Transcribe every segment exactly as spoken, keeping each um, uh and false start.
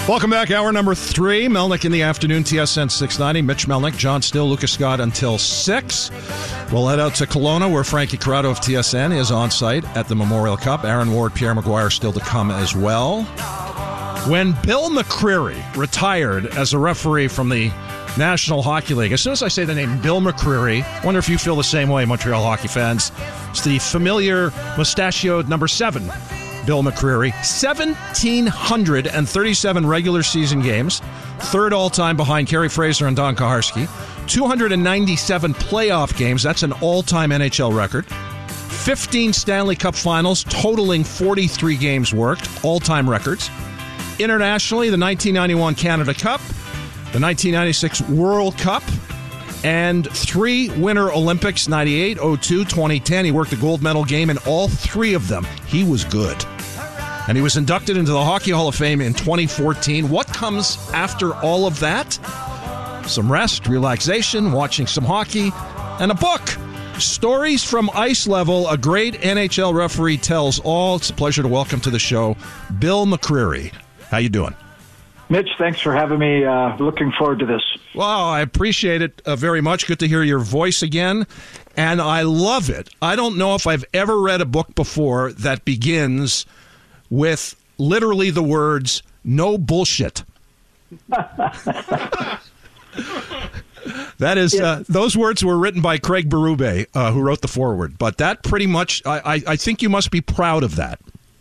Welcome back. Hour number three. Melnick in the afternoon, T S N six ninety. Mitch Melnick, John Still, Lucas Scott until six. We'll head out to Kelowna, where Frankie Corrado of T S N is on site at the Memorial Cup. Aaron Ward, Pierre Maguire still to come as well. When Bill McCreary retired as a referee from the National Hockey League, as soon as I say the name Bill McCreary, I wonder if you feel the same way, Montreal hockey fans. It's the familiar mustachioed number seven, Bill McCreary. one thousand seven hundred thirty-seven regular season games, third all-time behind Kerry Fraser and Don Koharski. two hundred ninety-seven playoff games, that's an all-time N H L record. fifteen Stanley Cup finals, totaling forty-three games worked, all-time records. Internationally, the nineteen ninety-one Canada Cup, the nineteen ninety-six World Cup, and three Winter Olympics, ninety-eight, oh two, twenty ten. He worked a gold medal game in all three of them. He was good. And he was inducted into the Hockey Hall of Fame in twenty fourteen. What comes after all of that? Some rest, relaxation, watching some hockey, and a book. Stories from Ice Level, a great N H L referee tells all. It's a pleasure to welcome to the show Bill McCreary. How you doing? Mitch, thanks for having me. Uh, looking forward to this. Well, I appreciate it uh, very much. Good to hear your voice again. And I love it. I don't know if I've ever read a book before that begins with literally the words, no bullshit. That is, uh, those words were written by Craig Berube, uh, who wrote the foreword. But that pretty much, I, I, I think you must be proud of that.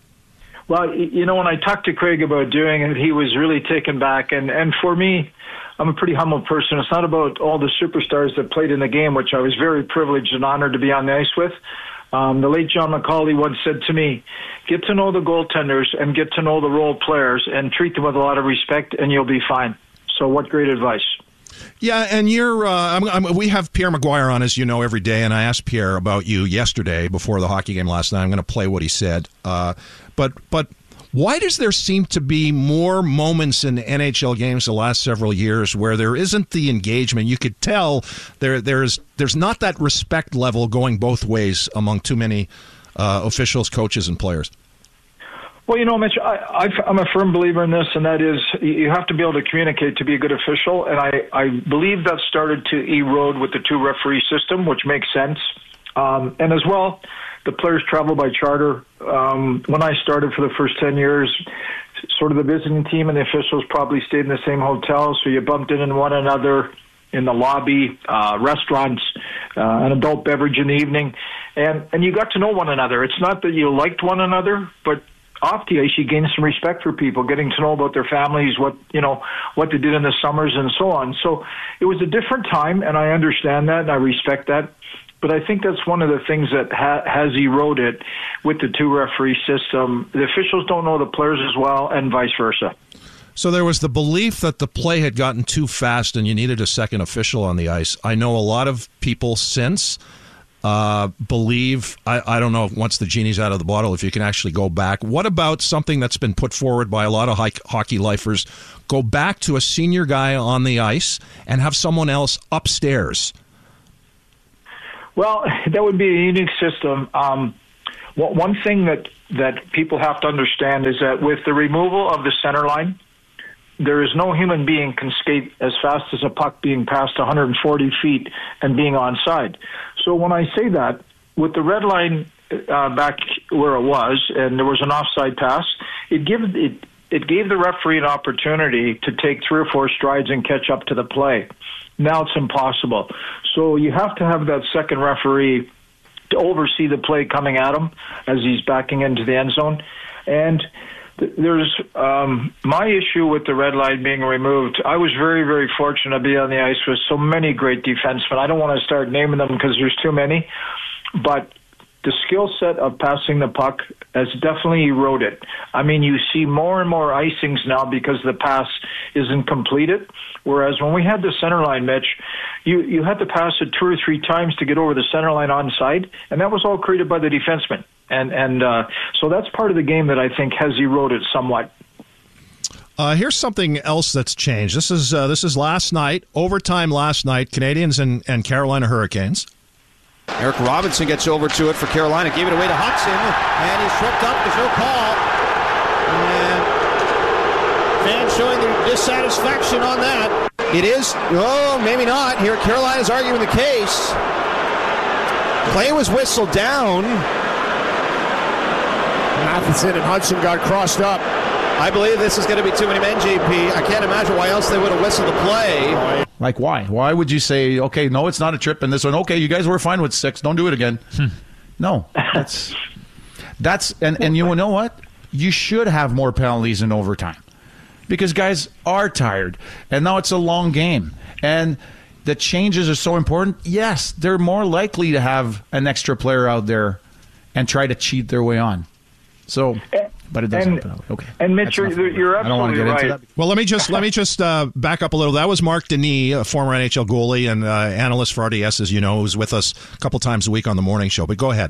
Well, you know, when I talked to Craig about doing it, he was really taken back. And, and for me, I'm a pretty humble person. It's not about all the superstars that played in the game, which I was very privileged and honored to be on the ice with. Um, the late John McCauley once said to me, get to know the goaltenders and get to know the role players and treat them with a lot of respect, and you'll be fine. So what great advice. Yeah, and you're. Uh, I'm, I'm, we have Pierre Maguire on, as you know, every day, and I asked Pierre about you yesterday before the hockey game last night. I'm going to play what he said. Uh, but but why does there seem to be more moments in N H L games the last several years where there isn't the engagement? You could tell there there's there's not that respect level going both ways among too many uh, officials, coaches, and players. Well, you know, Mitch, I, I've, I'm a firm believer in this, and that is you have to be able to communicate to be a good official. And I, I believe that started to erode with the two-referee system, which makes sense. Um, and as well, the players travel by charter. Um, when I started for the first ten years, sort of the visiting team and the officials probably stayed in the same hotel, so you bumped into one another in the lobby, uh, restaurants, uh, an adult beverage in the evening, and, and you got to know one another. It's not that you liked one another, but off the ice, you gain some respect for people, getting to know about their families, what you know, what they did in the summers, and so on. So it was a different time, and I understand that, and I respect that. But I think that's one of the things that ha- has eroded with the two-referee system. The officials don't know the players as well, and vice versa. So there was the belief that the play had gotten too fast and you needed a second official on the ice. I know a lot of people since uh, believe, I, I don't know, once the genie's out of the bottle, if you can actually go back. What about something that's been put forward by a lot of hockey lifers? Go back to a senior guy on the ice and have someone else upstairs. Well, that would be a unique system. Um, one thing that, that people have to understand is that with the removal of the center line, there is no human being can skate as fast as a puck being passed one hundred forty feet and being onside. So when I say that, with the red line uh, back where it was, and there was an offside pass, it gave it it gave the referee an opportunity to take three or four strides and catch up to the play. Now it's impossible. So you have to have that second referee to oversee the play coming at him as he's backing into the end zone. And th- there's um, my issue with the red line being removed. I was very, very fortunate to be on the ice with so many great defensemen. I don't want to start naming them because there's too many. But the skill set of passing the puck has definitely eroded. I mean, you see more and more icings now because the pass isn't completed. Whereas when we had the center line, Mitch, you, you had to pass it two or three times to get over the center line onside, and that was all created by the defenseman. And and uh, so that's part of the game that I think has eroded somewhat. Uh, here's something else that's changed. This is uh, this is last night, overtime last night, Canadians and, and Carolina Hurricanes. Eric Robinson gets over to it for Carolina, gave it away to Hudson, and he's tripped up, there's no call. And Fans showing their dissatisfaction on that. It is, oh, maybe not. Here, Carolina's arguing the case. Play was whistled down. Matheson and Hudson got crossed up. I believe this is going to be too many men, J P. I can't imagine why else they would have whistled the play. Like, why? Why would you say, okay, no, it's not a trip, and this one, okay, you guys were fine with six, don't do it again. Hmm. No, that's, that's and, and you know what? You should have more penalties in overtime because guys are tired, and now it's a long game, and the changes are so important. Yes, they're more likely to have an extra player out there and try to cheat their way on. So, but it doesn't and, happen. Okay. And Mitch, you're, you're absolutely I don't want to get right. into that. Well, let me just let me just uh, back up a little. That was Mark Denis, a former N H L goalie and uh, analyst for R D S, as you know, who's with us a couple times a week on the morning show. But go ahead.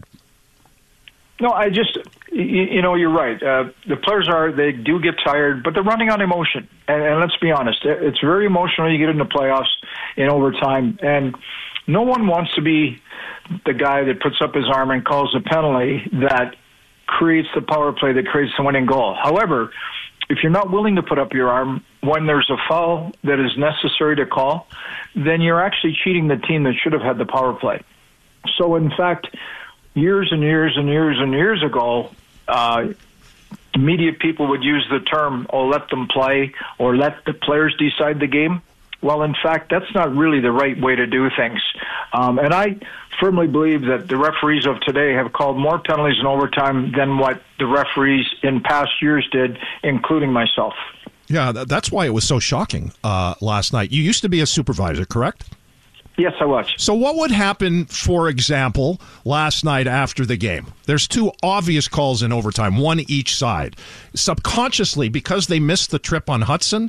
No, I just, you, you know, you're right. Uh, the players are, they do get tired, but they're running on emotion. And, and let's be honest, it's very emotional. You get into playoffs in overtime, and no one wants to be the guy that puts up his arm and calls a penalty that creates the power play that creates the winning goal. However, if you're not willing to put up your arm when there's a foul that is necessary to call, then you're actually cheating the team that should have had the power play. So, in fact, years and years and years and years ago, uh, media people would use the term, oh, let them play, or let the players decide the game. Well, in fact, that's not really the right way to do things. Um, and I firmly believe that the referees of today have called more penalties in overtime than what the referees in past years did, including myself. Yeah, that's why it was so shocking uh, last night. You used to be a supervisor, correct? Yes, I was. So what would happen, for example, last night after the game? There's two obvious calls in overtime, one each side. Subconsciously, because they missed the trip on Hudson,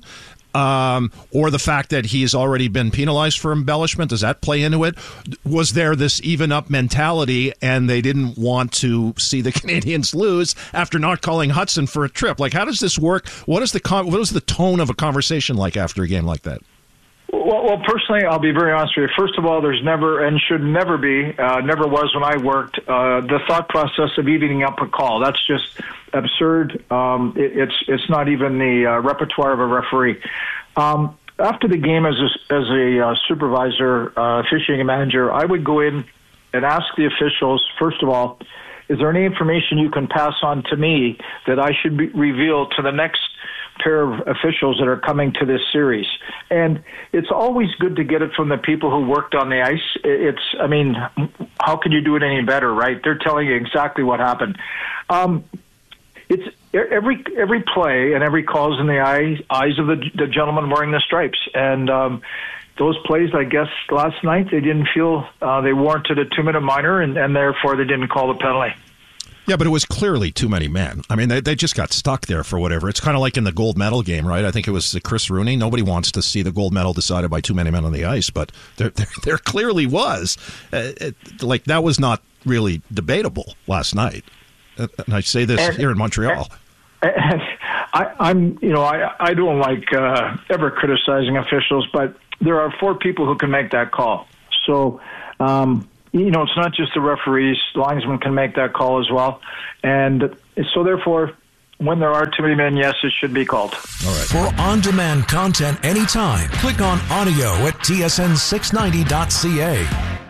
um, or the fact that he's already been penalized for embellishment, does that play into it? Was there this even-up mentality, and they didn't want to see the Canadians lose after not calling Hudson for a trip? Like, how does this work? What is the con- what is the tone of a conversation like after a game like that? Well, well, personally, I'll be very honest with you. First of all, there's never and should never be, uh, never was when I worked, uh, the thought process of evening up a call. That's just absurd. Um, it, it's it's not even the uh, repertoire of a referee. Um, after the game, as a, as a uh, supervisor, uh, officiating manager, I would go in and ask the officials, first of all, is there any information you can pass on to me that I should be, reveal to the next pair of officials that are coming to this series? And it's always good to get it from the people who worked on the ice. It's, I mean, how can you do it any better, right? They're telling you exactly what happened. Um, it's every every play and every call is in the eye, eyes of the, the gentleman wearing the stripes. And um, those plays, I guess, last night, they didn't feel uh, they warranted a two-minute minor, and, and therefore they didn't call the penalty. Yeah, but it was clearly too many men. I mean, they they just got stuck there for whatever. It's kind of like in the gold medal game, right? I think it was Chris Rooney. Nobody wants to see the gold medal decided by too many men on the ice, but there there, there clearly was. Uh, it, like, that was not really debatable last night. Uh, and I say this and, here in Montreal. And, and I, I'm, you know, I I don't like uh, ever criticizing officials, but there are four people who can make that call. So. Um, You know, it's not just the referees. The linesmen can make that call as well. And so, therefore, when there are too many men, yes, it should be called. All right. For on-demand content anytime, click on audio at T S N six ninety dot C A.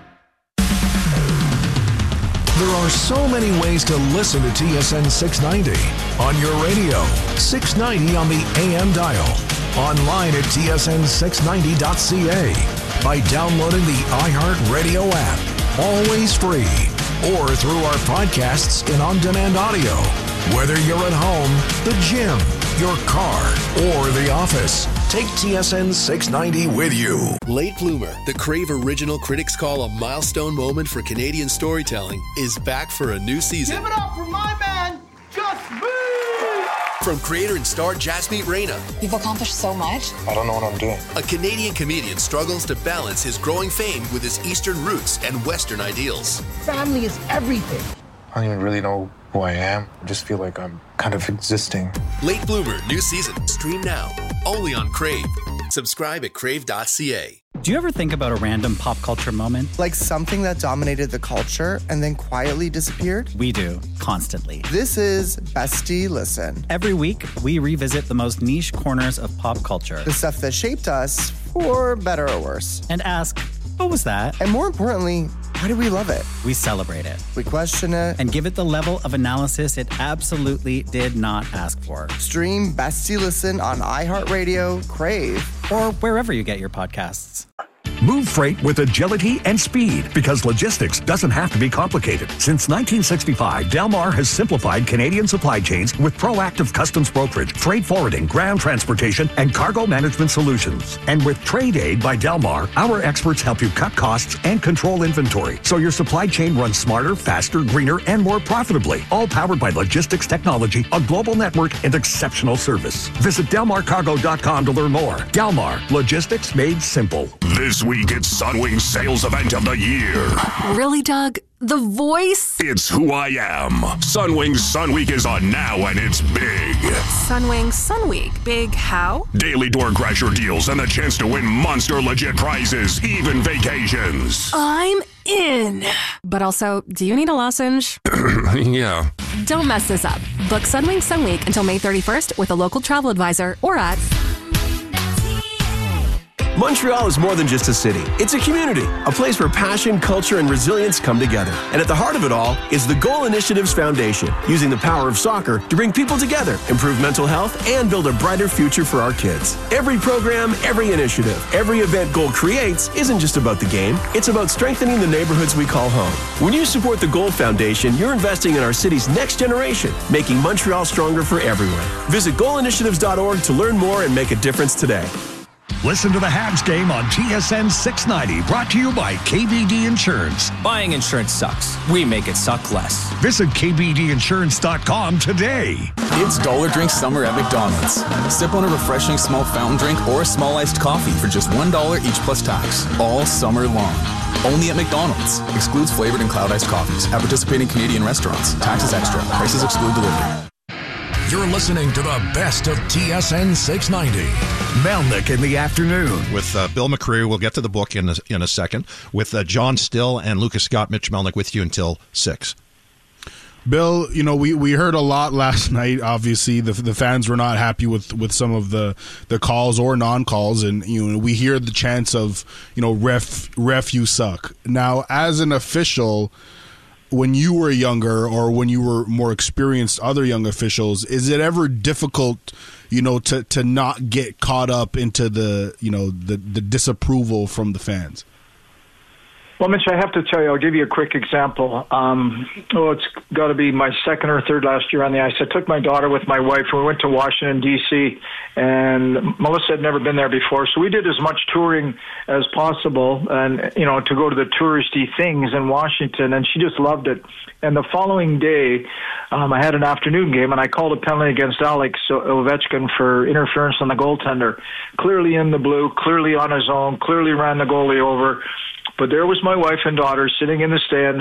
There are so many ways to listen to T S N six ninety. On your radio, six ninety on the A M dial. Online at T S N six ninety dot C A. By downloading the iHeartRadio app. Always free, or through our podcasts in on-demand audio. Whether you're at home, the gym, your car, or the office, take T S N six ninety with you. Late Bloomer, the Crave original critics call a milestone moment for Canadian storytelling, is back for a new season. Give it up for my man, Just Move! From creator and star Jasmeet Reina. You've accomplished so much. I don't know what I'm doing. A Canadian comedian struggles to balance his growing fame with his Eastern roots and Western ideals. Family is everything. I don't even really know who I am. I just feel like I'm kind of existing. Late Bloomer, new season. Stream now. Only on Crave. Subscribe at crave dot c a. Do you ever think about a random pop culture moment? Like something that dominated the culture and then quietly disappeared? We do, constantly. This is Bestie Listen. Every week, we revisit the most niche corners of pop culture. The stuff that shaped us, for better or worse. And ask, what was that? And more importantly, why do we love it? We celebrate it. We question it. And give it the level of analysis it absolutely did not ask for. Stream Bestie Listen on iHeartRadio, Crave, or wherever you get your podcasts. Move freight with agility and speed because logistics doesn't have to be complicated. Since nineteen sixty-five, Delmar has simplified Canadian supply chains with proactive customs brokerage, freight forwarding, ground transportation, and cargo management solutions. And with Trade Aid by Delmar, our experts help you cut costs and control inventory so your supply chain runs smarter, faster, greener, and more profitably. All powered by logistics technology, a global network, and exceptional service. Visit delmar cargo dot com to learn more. Delmar, logistics made simple. This week, it's Sunwing's sales event of the year. Really, Doug? The voice? It's who I am. Sunwing's Sun Week is on now, and it's big. Sunwing Sun Week. Big how? Daily door crasher deals and the chance to win monster legit prizes, even vacations. I'm in. But also, do you need a lozenge? Yeah. Don't mess this up. Book Sunwing Sun Week until May thirty-first with a local travel advisor or at... Montreal is more than just a city. It's a community, a place where passion, culture, and resilience come together. And at the heart of it all is the Goal Initiatives Foundation, using the power of soccer to bring people together, improve mental health, and build a brighter future for our kids. Every program, every initiative, every event Goal creates isn't just about the game. It's about strengthening the neighborhoods we call home. When you support the Goal Foundation, you're investing in our city's next generation, making Montreal stronger for everyone. Visit goal initiatives dot org to learn more and make a difference today. Listen to the Habs game on T S N six ninety, brought to you by K B D Insurance. Buying insurance sucks. We make it suck less. Visit k b d insurance dot com today. It's Dollar Drink Summer at McDonald's. Sip on a refreshing small fountain drink or a small iced coffee for just one dollar each plus tax, all summer long. Only at McDonald's. Excludes flavored and cloud iced coffees. At participating Canadian restaurants. Taxes extra. Prices exclude delivery. You're listening to the best of T S N six ninety. Melnick in the afternoon. With uh, Bill McCreary, we'll get to the book in a, in a second. With uh, John Still and Lucas Scott, Mitch Melnick with you until six. Bill, you know, we, we heard a lot last night. Obviously, the the fans were not happy with, with some of the, the calls or non-calls, and you know we hear the chants of, you know, ref ref you suck. Now, as an official, when you were younger or when you were more experienced, other young officials, is it ever difficult, you know, to, to not get caught up into the, you know, the, the disapproval from the fans? Well, Mitch, I have to tell you, I'll give you a quick example. Um, oh, it's got to be my second or third last year on the ice. I took my daughter with my wife, and we went to Washington, D C, and Melissa had never been there before, so we did as much touring as possible, and, you know, to go to the touristy things in Washington, and she just loved it. And the following day, um, I had an afternoon game, and I called a penalty against Alex Ovechkin for interference on the goaltender. Clearly in the blue, clearly on his own, clearly ran the goalie over. But there was my wife and daughter sitting in the stands,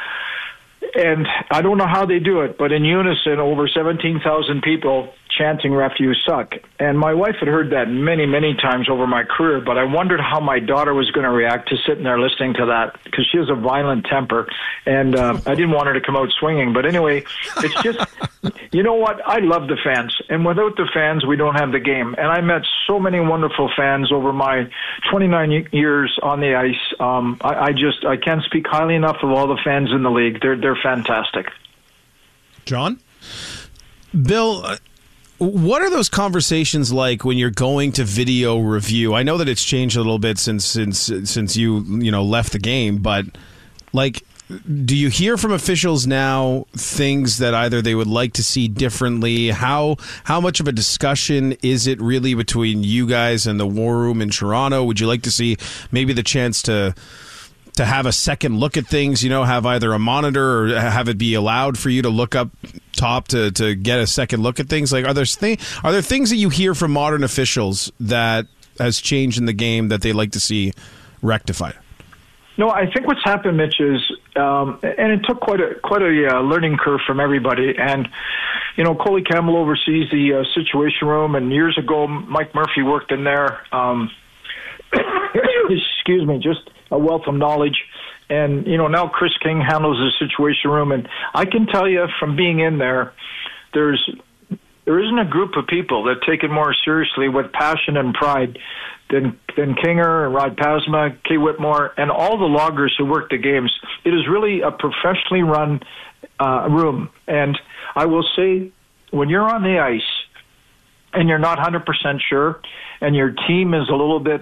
and I don't know how they do it, but in unison, over seventeen thousand people chanting "Ref, you suck." And my wife had heard that many, many times over my career, but I wondered how my daughter was going to react to sitting there listening to that, because she has a violent temper, and uh, I didn't want her to come out swinging. But anyway, it's just, you know what? I love the fans, and without the fans, we don't have the game. And I met so many wonderful fans over my twenty-nine years on the ice. Um, I, I just, I can't speak highly enough of all the fans in the league. They're, they're fantastic. John? Bill, uh, what are those conversations like when you're going to video review? I know that it's changed a little bit since since since you you know left the game, but like, do you hear from officials now things that either they would like to see differently? How how much of a discussion is it really between you guys and the War Room in Toronto? Would you like to see maybe the chance to to have a second look at things, you know, have either a monitor or have it be allowed for you to look up top to, to get a second look at things? Like, are there th- are there things that you hear from modern officials that has changed in the game that they like to see rectified? No, I think what's happened, Mitch, is, um, and it took quite a quite a uh, learning curve from everybody. And, you know, Coley Campbell oversees the uh, Situation Room, and years ago, Mike Murphy worked in there. Um, excuse me, just a wealth of knowledge. And, you know, now Chris King handles the situation room. And I can tell you from being in there, there's there isn't a group of people that take it more seriously with passion and pride than than Kinger and Rod Pasma, Kay Whitmore, and all the loggers who work the games. It is really a professionally run uh, room. And I will say, when you're on the ice and you're not one hundred percent sure and your team is a little bit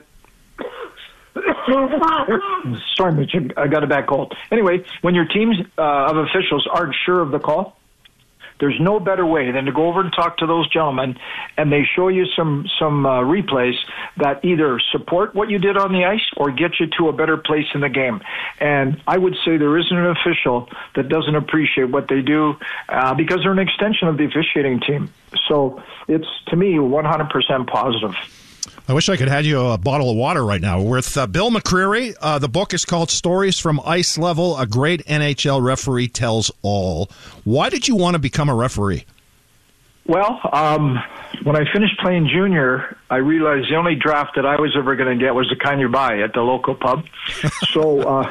sorry, Mitch, I got a bad cold. Anyway, when your teams uh, of officials aren't sure of the call, there's no better way than to go over and talk to those gentlemen, and they show you some some uh, replays that either support what you did on the ice or get you to a better place in the game. And I would say there isn't an official that doesn't appreciate what they do uh, because they're an extension of the officiating team. So it's, to me, one hundred percent positive. I wish I could hand you a bottle of water right now. With uh, Bill McCreary, uh, the book is called Stories from Ice Level, A Great N H L Referee Tells All. Why did you want to become a referee? Well, um, when I finished playing junior, I realized the only draft that I was ever going to get was the kind you buy at the local pub. So uh,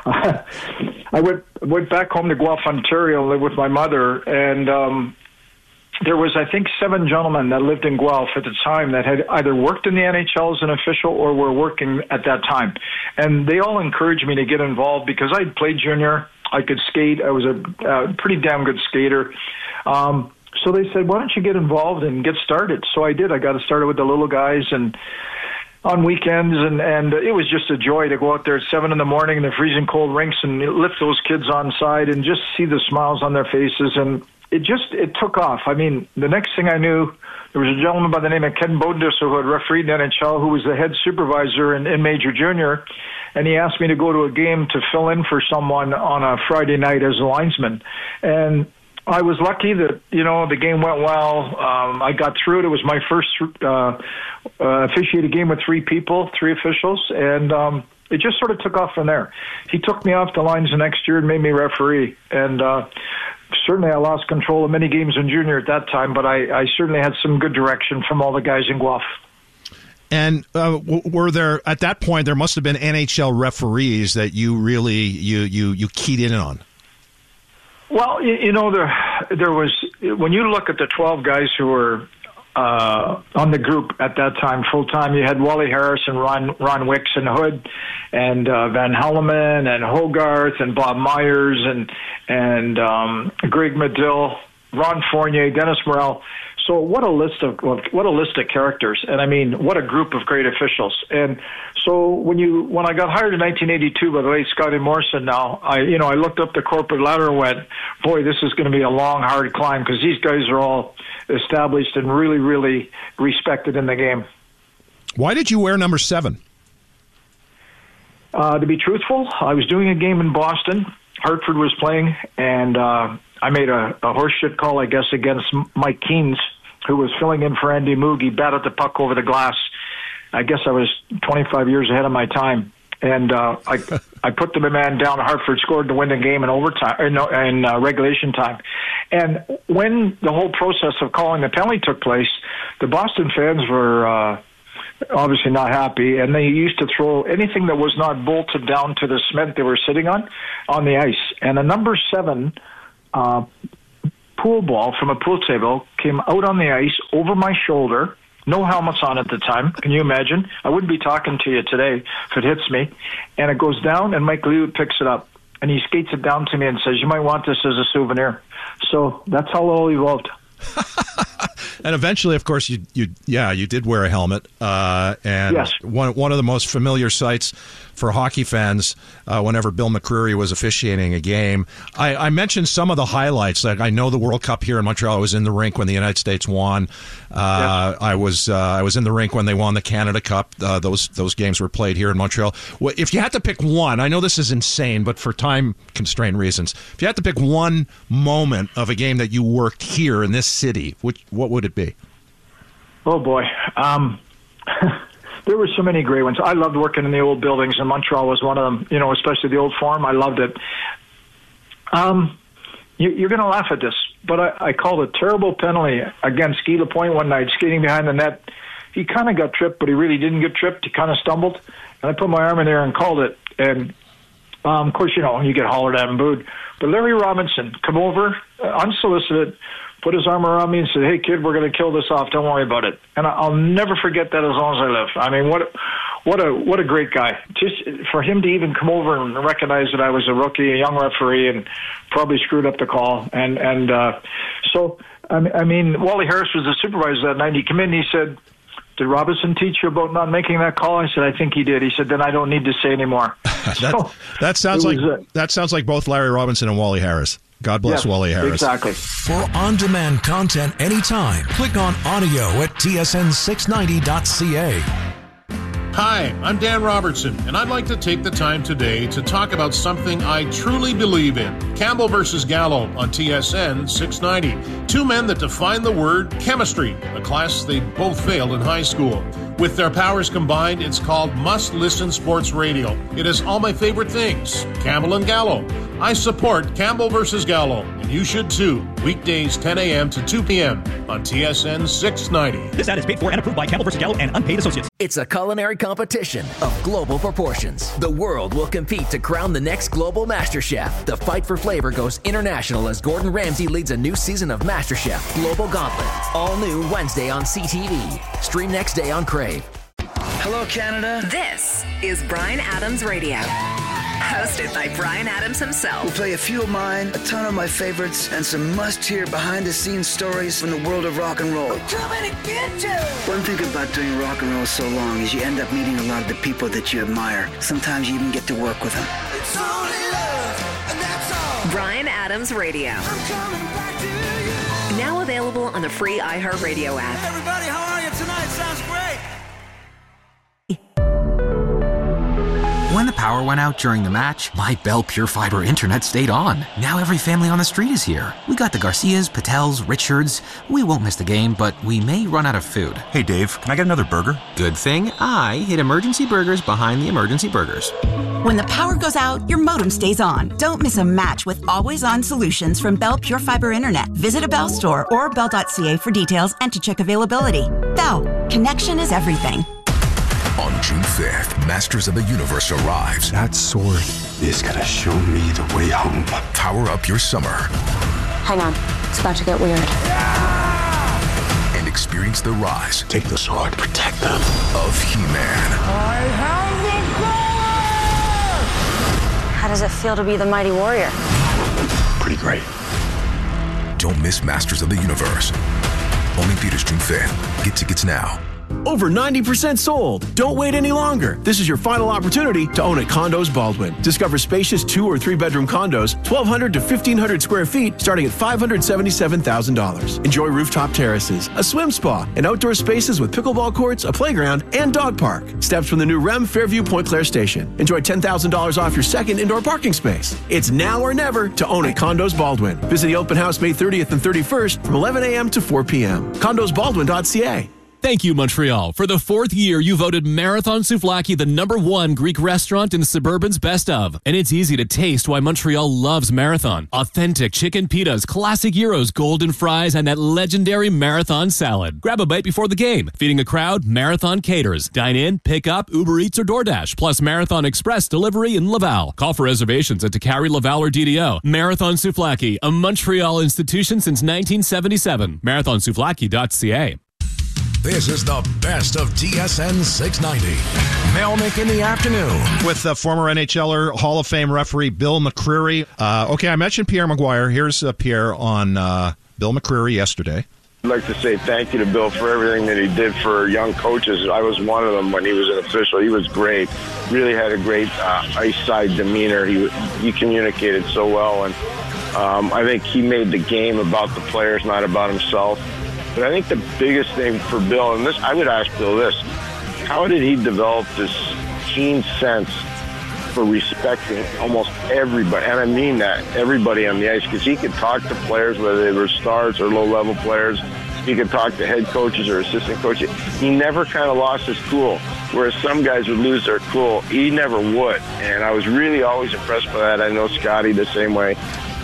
I went, went back home to Guelph, Ontario, and lived with my mother, and um, there was, I think, seven gentlemen that lived in Guelph at the time that had either worked in the N H L as an official or were working at that time. And they all encouraged me to get involved because I played junior. I could skate. I was a uh, pretty damn good skater. Um, so they said, why don't you get involved and get started? So I did. I got started with the little guys and on weekends, and, and it was just a joy to go out there at seven in the morning in the freezing cold rinks and lift those kids on side and just see the smiles on their faces. And it just, it took off. I mean, the next thing I knew, there was a gentleman by the name of Ken Bodendisser who had refereed in N H L, who was the head supervisor in, in Major Junior, and he asked me to go to a game to fill in for someone on a Friday night as a linesman. And I was lucky that, you know, the game went well. Um, I got through it. It was my first uh, uh, officiated game with three people, three officials, and um, it just sort of took off from there. He took me off the lines the next year and made me referee. And uh, certainly I lost control of many games in junior at that time, but I, I certainly had some good direction from all the guys in Guelph. And uh, were there, at that point, there must have been N H L referees that you really, you you, you keyed in on. Well, you, you know, there there was, when you look at the twelve guys who were uh, on the group at that time, full-time, you had Wally Harris and Ron, Ron Wicks and Hood and uh, Van Helleman and Hogarth and Bob Myers and, and um, Greg Medill, Ron Fournier, Dennis Morel. So what a list of what a list of characters, and I mean, what a group of great officials. And so when you when I got hired in nineteen eighty-two by the late Scotty Morrison, now I you know I looked up the corporate ladder and went, boy, this is going to be a long, hard climb because these guys are all established and really, really respected in the game. Why did you wear number seven? Uh, to be truthful, I was doing a game in Boston. Hartford was playing, and uh, I made a, a horseshit call, I guess, against Mike Keynes, who was filling in for Andy Moog. He batted the puck over the glass. I guess I was twenty-five years ahead of my time. And uh, I I put the man down. Hartford scored to win the game in overtime, or no, in uh, regulation time. And when the whole process of calling the penalty took place, the Boston fans were uh, obviously not happy, and they used to throw anything that was not bolted down to the cement they were sitting on on the ice. And a number seven uh, pool ball from a pool table came out on the ice over my shoulder. No helmets on at the time. Can you imagine? I wouldn't be talking to you today if it hits me. And it goes down, and Mike Liu picks it up. And he skates it down to me and says, you might want this as a souvenir. So that's how it all evolved. And eventually, of course, you you yeah you did wear a helmet, uh, and yes. one one of the most familiar sights for hockey fans uh, whenever Bill McCreary was officiating a game. I, I mentioned some of the highlights. Like I know the World Cup here in Montreal. I was in the rink when the United States won. Uh, yes. I was uh, I was in the rink when they won the Canada Cup. Uh, those those games were played here in Montreal. If you had to pick one, I know this is insane, but for time constraint reasons, if you had to pick one moment of a game that you worked here in this city, which what would it be? Oh boy. Um, there were so many great ones. I loved working in the old buildings, and Montreal was one of them, you know, especially the old Forum. I loved it. Um, you, you're going to laugh at this, but I, I called a terrible penalty against Guy Lapointe one night, skating behind the net, he kind of got tripped, but he really didn't get tripped. He kind of stumbled, and I put my arm in there and called it. And um, of course, you know, you get hollered at and booed. But Larry Robinson come over uh, unsolicited, put his arm around me and said, "Hey, kid, we're going to kill this off. Don't worry about it." And I'll never forget that as long as I live. I mean, what what a what a great guy. Just for him to even come over and recognize that I was a rookie, a young referee, and probably screwed up the call. And and uh, so, I mean, Wally Harris was the supervisor that night. He came in and he said, "Did Robinson teach you about not making that call?" I said, "I think he did." He said, "Then I don't need to say anymore." that, so, that sounds like was, uh, that sounds like both Larry Robinson and Wally Harris. God bless yes, Wally Harris. Exactly. For on-demand content anytime, click on audio at T S N six ninety dot C A. Hi, I'm Dan Robertson, and I'd like to take the time today to talk about something I truly believe in. Campbell versus Gallo on T S N six ninety. Two men that define the word chemistry, a class they both failed in high school. With their powers combined, it's called Must Listen Sports Radio. It is all my favorite things, Campbell and Gallo. I support Campbell versus Gallo, and you should too. Weekdays ten a.m. to two p.m. on T S N six ninety. This ad is paid for and approved by Campbell versus Gallo and Unpaid Associates. It's a culinary competition of global proportions. The world will compete to crown the next global master chef. The fight for flavor goes international as Gordon Ramsay leads a new season of MasterChef Global Gauntlet. All new Wednesday on C T V. Stream next day on Crave. Hello, Canada. This is Bryan Adams Radio. Hosted by Bryan Adams himself. We'll play a few of mine, a ton of my favorites, and some must-hear behind-the-scenes stories from the world of rock and roll. We're coming to get you! One thing about doing rock and roll so long is you end up meeting a lot of the people that you admire. Sometimes you even get to work with them. It's only love, and that's all. Bryan Adams Radio. I'm coming back to you. Now available on the free iHeartRadio app. Hey everybody, how are you tonight? Sounds great. When the power went out during the match, my Bell Pure Fiber internet stayed on. Now every family on the street is here. We got the Garcias, Patels, Richards. We won't miss the game, but we may run out of food. Hey Dave, can I get another burger? Good thing I hid emergency burgers behind the emergency burgers. When the power goes out, your modem stays on. Don't miss a match with always-on solutions from Bell Pure Fiber Internet. Visit a Bell store or bell dot c a for details and to check availability. Bell, connection is everything. On June fifth, Masters of the Universe arrives. That sword is gonna show me the way home. Power up your summer. Hang on, it's about to get weird. And experience the rise. Take the sword, protect them. Of He-Man. I have the power! How does it feel to be the mighty warrior? Pretty great. Don't miss Masters of the Universe. Only theaters June fifth. Get tickets now. Over ninety percent sold. Don't wait any longer. This is your final opportunity to own at Condos Baldwin. Discover spacious two or three bedroom condos, twelve hundred to fifteen hundred square feet, starting at five hundred seventy-seven thousand dollars. Enjoy rooftop terraces, a swim spa, and outdoor spaces with pickleball courts, a playground, and dog park. Steps from the new R E M Fairview Point Claire Station. Enjoy ten thousand dollars off your second indoor parking space. It's now or never to own at Condos Baldwin. Visit the open house May thirtieth and thirty-first from eleven a.m. to four p.m. condos baldwin dot c a. Thank you, Montreal. For the fourth year, you voted Marathon Souvlaki the number one Greek restaurant in Suburban's Best Of. And it's easy to taste why Montreal loves Marathon. Authentic chicken pitas, classic gyros, golden fries, and that legendary Marathon salad. Grab a bite before the game. Feeding a crowd, Marathon caters. Dine in, pick up, Uber Eats, or DoorDash. Plus Marathon Express delivery in Laval. Call for reservations at Takari, Laval, or D D O. Marathon Souvlaki, a Montreal institution since nineteen seventy-seven. marathon souvlaki dot c a. This is the best of T S N six ninety. Melnick in the afternoon. With uh, former NHLer, Hall of Fame referee Bill McCreary. Uh, okay, I mentioned Pierre Maguire. Here's uh, Pierre on uh, Bill McCreary yesterday. I'd like to say thank you to Bill for everything that he did for young coaches. I was one of them when he was an official. He was great. Really had a great uh, ice side demeanor. He he communicated so well, and um, I think he made the game about the players, not about himself. But I think the biggest thing for Bill, and this, I would ask Bill this, how did he develop this keen sense for respecting almost everybody? And I mean that, everybody on the ice, because he could talk to players, whether they were stars or low-level players. He could talk to head coaches or assistant coaches. He never kind of lost his cool, whereas some guys would lose their cool. He never would, and I was really always impressed by that. I know Scotty the same way.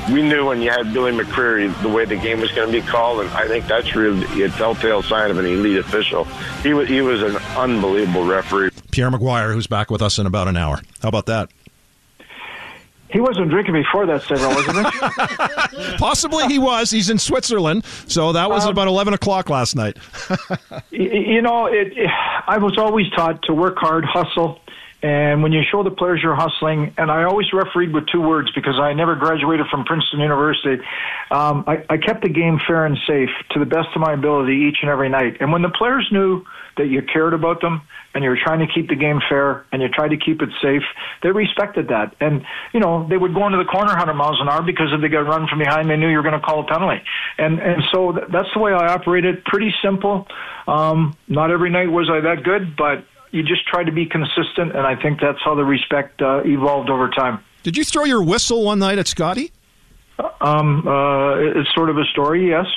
we knew when you had Billy McCreary the way the game was going to be called, and I think that's really a telltale sign of an elite official. He was he was an unbelievable referee. Pierre Maguire, who's back with us in about an hour. How about that? He wasn't drinking before that signal, wasn't he? Possibly he was. He's in Switzerland, so that was um, about eleven o'clock last night. You know, it, it, I was always taught to work hard, hustle, and when you show the players you're hustling, and I always refereed with two words because I never graduated from Princeton University, um, I, I kept the game fair and safe to the best of my ability each and every night. And when the players knew that you cared about them and you were trying to keep the game fair and you tried to keep it safe, they respected that. And, you know, they would go into the corner one hundred miles an hour because if they got run from behind, they knew you were going to call a penalty. And and so th- that's the way I operated. Pretty simple. Um, not every night was I that good, but you just try to be consistent, and I think that's how the respect uh, evolved over time. Did you throw your whistle one night at Scotty? Um, uh, it's sort of a story, yes.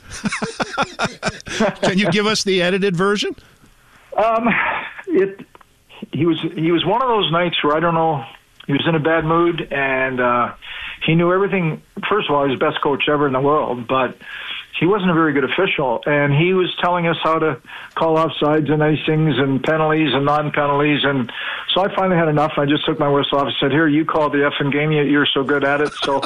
Can you give us the edited version? Um, it. He was he was one of those nights where I don't know. He was in a bad mood, and uh, he knew everything. First of all, he was the best coach ever in the world, but he wasn't a very good official, and he was telling us how to call offsides and icings and penalties and non-penalties, and so I finally had enough. I just took my whistle off and said, "Here, you call the effing game. You're so good at it." So,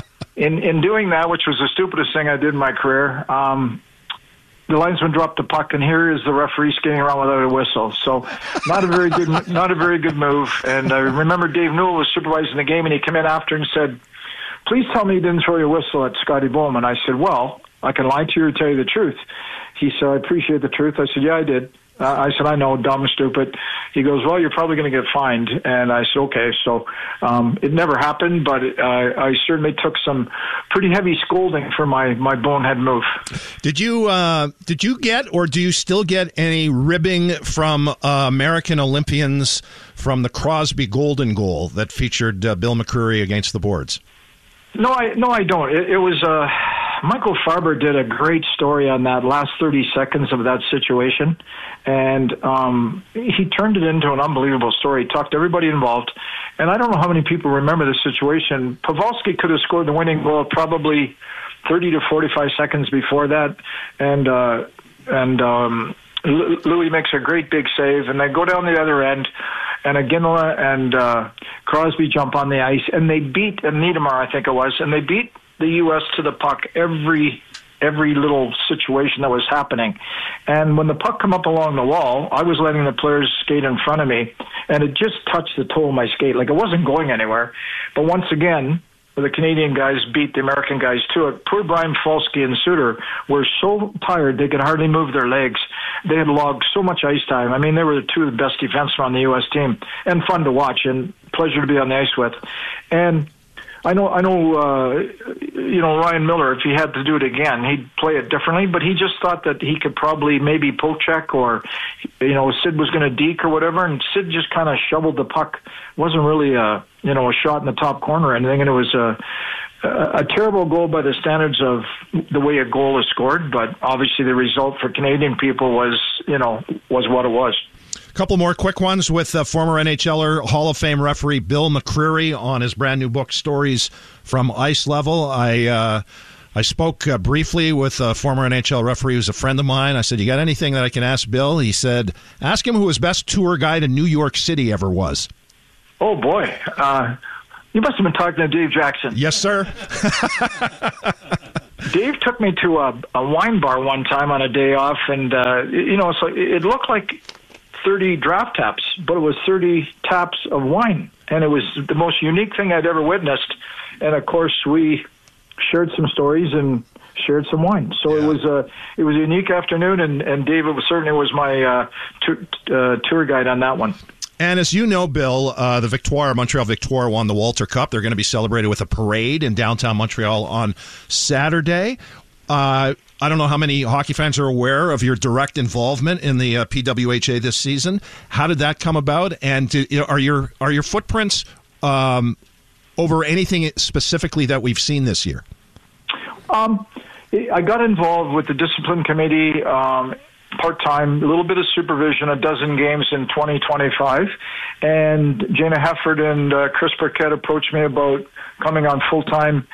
in in doing that, which was the stupidest thing I did in my career, um, the linesman dropped the puck, and here is the referee skating around without a whistle. So, not a very good, not a very good move. And I remember Dave Newell was supervising the game, and he came in after and said, "Please tell me you didn't throw your whistle at Scotty Bowman." I said, "Well, I can lie to you or tell you the truth." He said, "I appreciate the truth." I said, "Yeah, I did." Uh, I said, "I know, dumb, stupid." He goes, "Well, you're probably going to get fined." And I said, "Okay." So um, it never happened, but it, uh, I certainly took some pretty heavy scolding for my, my bonehead move. Did you uh, did you get or do you still get any ribbing from uh, American Olympians from the Crosby Golden Goal that featured uh, Bill McCreary against the boards? No, I no, I don't. It, it was uh, Michael Farber did a great story on that last thirty seconds of that situation, and um, he turned it into an unbelievable story. He talked to everybody involved, and I don't know how many people remember this situation. Pavelski could have scored the winning goal probably thirty to forty-five seconds before that, and uh, and um, Louis makes a great big save, and they go down the other end. And Aginla and uh, Crosby jump on the ice, and they beat and Niedermayer, I think it was, and they beat the U S to the puck every every little situation that was happening. And when the puck come up along the wall, I was letting the players skate in front of me, and it just touched the toe of my skate. Like, it wasn't going anywhere. But once again, the Canadian guys beat the American guys to it. Poor Brian Falsky and Suter were so tired they could hardly move their legs. They had logged so much ice time. I mean, they were the two of the best defensemen on the U S team, and fun to watch, and pleasure to be on the ice with. And I know, I know, uh, you know, Ryan Miller, if he had to do it again, he'd play it differently, but he just thought that he could probably maybe poke check, or, you know, Sid was going to deke or whatever, and Sid just kind of shoveled the puck. It wasn't really a, you know, a shot in the top corner or anything, and it was a, a, a terrible goal by the standards of the way a goal is scored, but obviously the result for Canadian people was, you know, was what it was. Couple more quick ones with uh, former N H L er, Hall of Fame referee Bill McCreary on his brand new book, Stories from Ice Level. I uh, I spoke uh, briefly with a former N H L referee who's a friend of mine. I said, "You got anything that I can ask Bill?" He said, "Ask him who his best tour guide in New York City ever was." Oh, boy. Uh, you must have been talking to Dave Jackson. Yes, sir. Dave took me to a, a wine bar one time on a day off, and, uh, you know, so it looked like thirty draft taps, but it was thirty taps of wine, and it was the most unique thing I'd ever witnessed. And of course, we shared some stories and shared some wine. So yeah. it was a it was a unique afternoon, and and David was, certainly was my uh, t- uh, tour guide on that one. And as you know, Bill, uh, the Victoire, Montreal Victoire won the Walter Cup. They're going to be celebrated with a parade in downtown Montreal on Saturday. Uh, I don't know how many hockey fans are aware of your direct involvement in the uh, P W H A this season. How did that come about? And do, you know, are your are your footprints um, over anything specifically that we've seen this year? Um, I got involved with the discipline committee um, part-time, a little bit of supervision, a dozen games in twenty twenty-five. And Jana Hefford and uh, Chris Burkett approached me about coming on full-time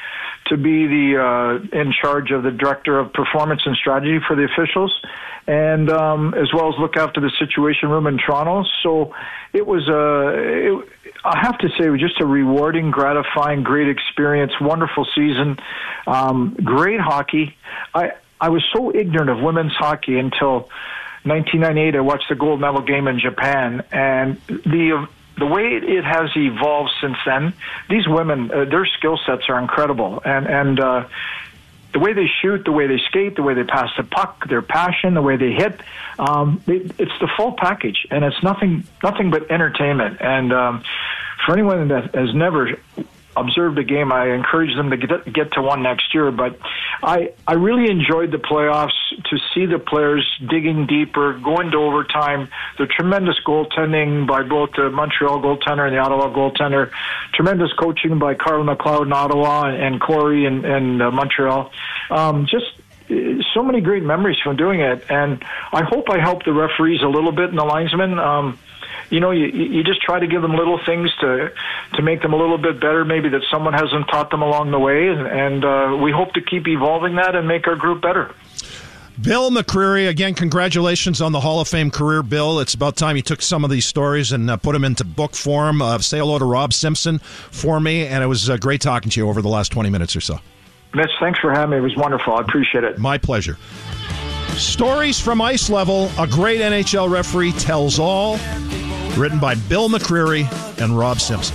to be the uh, in charge of the director of performance and strategy for the officials, and um, as well as look after the Situation Room in Toronto. So it was a, it, I have to say, it was just a rewarding, gratifying, great experience, wonderful season, um, great hockey. I I was so ignorant of women's hockey until nineteen ninety-eight. I watched the gold medal game in Japan, and the the way it has evolved since then, these women, uh, their skill sets are incredible, and and uh, the way they shoot, the way they skate, the way they pass the puck, their passion, the way they hit, um, it, it's the full package, and it's nothing nothing but entertainment. And um, for anyone that has never observed a game, I encourage them to get get to one next year. But I I really enjoyed the playoffs, to see the players digging deeper, going to overtime, the tremendous goaltending by both the Montreal goaltender and the Ottawa goaltender, tremendous coaching by Carl McLeod in Ottawa and, and Corey in, in uh, Montreal. Um, just uh, so many great memories from doing it, and I hope I helped the referees a little bit and the linesmen. Um, You know, you, you just try to give them little things to to make them a little bit better, maybe that someone hasn't taught them along the way, and, and uh, we hope to keep evolving that and make our group better. Bill McCreary, again, congratulations on the Hall of Fame career, Bill. It's about time you took some of these stories and uh, put them into book form. Uh, say hello to Rob Simpson for me, and it was uh, great talking to you over the last twenty minutes or so. Mitch, thanks for having me. It was wonderful. I appreciate it. My pleasure. Stories from Ice Level, a great N H L referee tells all, written by Bill McCreary and Rob Simpson.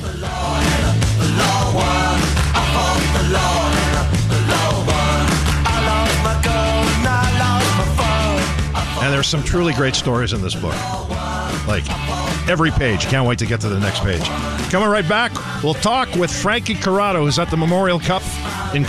And there's some truly great stories in this book. Like, every page. Can't wait to get to the next page. Coming right back, we'll talk with Frankie Corrado, who's at the Memorial Cup in